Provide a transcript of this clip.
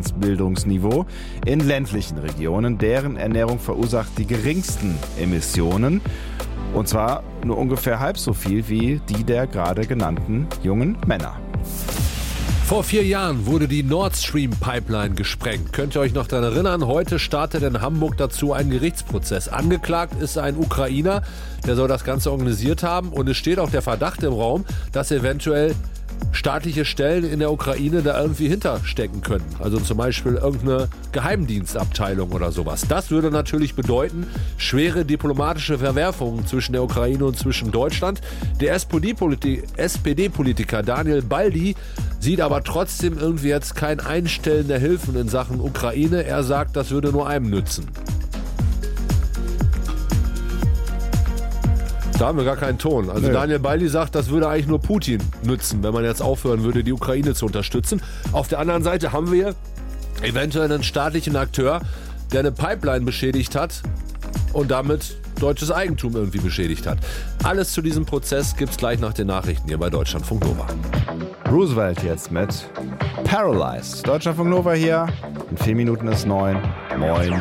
Wissensbildungsniveau in ländlichen Regionen. Deren Ernährung verursacht die geringsten Emissionen. Und zwar nur ungefähr halb so viel wie die der gerade genannten jungen Männer. Vor 4 Jahren wurde die Nord Stream Pipeline gesprengt. Könnt ihr euch noch daran erinnern? Heute startet in Hamburg dazu ein Gerichtsprozess. Angeklagt ist ein Ukrainer, der soll das Ganze organisiert haben. Und es steht auch der Verdacht im Raum, dass eventuell staatliche Stellen in der Ukraine da irgendwie hinterstecken könnten. Also zum Beispiel irgendeine Geheimdienstabteilung oder sowas. Das würde natürlich bedeuten, schwere diplomatische Verwerfungen zwischen der Ukraine und zwischen Deutschland. Der SPD-Politiker Daniel Baldi sieht aber trotzdem irgendwie jetzt kein Einstellen der Hilfen in Sachen Ukraine. Er sagt, das würde nur einem nützen. Da haben wir gar keinen Ton. Also nee. Daniel Baldi sagt, das würde eigentlich nur Putin nützen, wenn man jetzt aufhören würde, die Ukraine zu unterstützen. Auf der anderen Seite haben wir eventuell einen staatlichen Akteur, der eine Pipeline beschädigt hat und damit deutsches Eigentum irgendwie beschädigt hat. Alles zu diesem Prozess gibt's gleich nach den Nachrichten hier bei Deutschlandfunk Nova. Roosevelt jetzt mit Paralyzed. Deutschlandfunk Nova hier. In 4 Minuten ist 9. Moin.